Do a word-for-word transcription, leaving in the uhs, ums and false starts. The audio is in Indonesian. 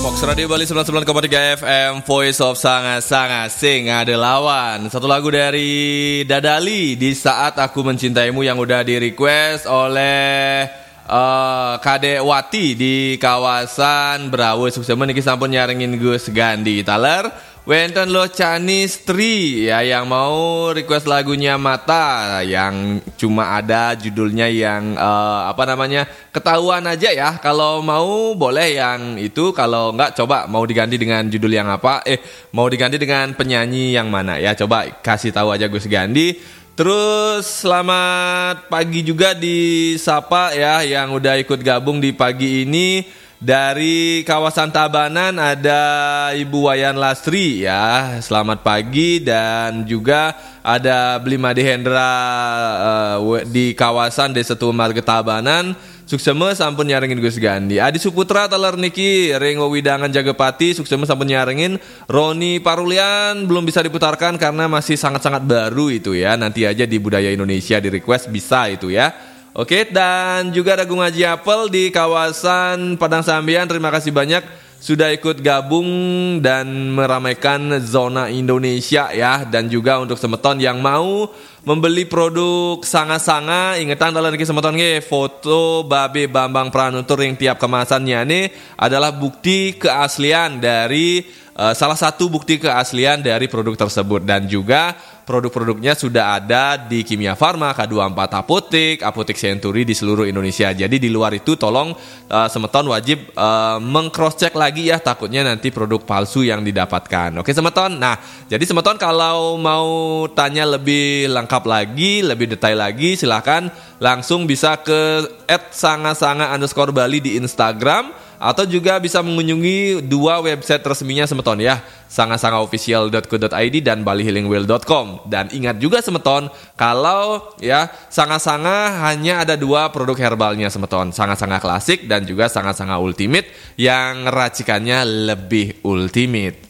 Fox Radio Bali sembilan puluh sembilan koma tiga F M, Voice of Sangat-Sangat Sing ada lawan. Satu lagu dari Dadali, Di Saat Aku Mencintaimu, yang udah di request oleh uh, Kadek Wati di kawasan Brawe. Sukses meniki sampun nyaringin Gus Gandhi Taler. Wenten lo Chinese Tree ya, yang mau request lagunya Mata, yang cuma ada judulnya yang uh, apa namanya ketahuan aja ya. Kalau mau boleh yang itu, kalau enggak coba mau diganti dengan judul yang apa? Eh mau diganti dengan penyanyi yang mana ya? Coba kasih tahu aja Gus Gandhi. Terus selamat pagi juga di Sapa ya, yang udah ikut gabung di pagi ini. Dari kawasan Tabanan ada Ibu Wayan Lastri ya, selamat pagi. Dan juga ada Blimade Hendra uh, di kawasan Desa Tumarga Tabanan. Sukseme sampun nyaringin Gus Gandhi. Adi Suputra taler niki ring widangan Jagapati, sukseme sampun nyaringin. Roni Parulian belum bisa diputarkan karena masih sangat-sangat baru itu ya. Nanti aja di Budaya Indonesia di request bisa itu ya. Oke, dan juga ada Gung Haji Apel di kawasan Padang Sambian. Terima kasih banyak sudah ikut gabung dan meramaikan zona Indonesia ya. Dan juga untuk semeton yang mau membeli produk sanga-sanga, ingetan dalam niki semeton nge foto Babe Bambang Pranutur yang tiap kemasannya ini adalah bukti keaslian dari uh, salah satu bukti keaslian dari produk tersebut. Dan juga produk-produknya sudah ada di Kimia Farma, K dua puluh empat Apotek, Apotek Century di seluruh Indonesia. Jadi di luar itu tolong uh, semeton wajib uh, meng-cross check lagi ya, takutnya nanti produk palsu yang didapatkan. Oke semeton. Nah, jadi semeton kalau mau tanya lebih lengkap lagi, lebih detail lagi, silahkan langsung bisa ke et sanga-sanga underscore Bali di Instagram. Atau juga bisa mengunjungi dua website resminya semeton ya, sanga-sanga official dot co dot i d dan bali healing well dot com. Dan ingat juga semeton, kalau ya sanga-sanga hanya ada dua produk herbalnya semeton, sanga-sanga klasik dan juga sanga-sanga ultimate yang racikannya lebih ultimate.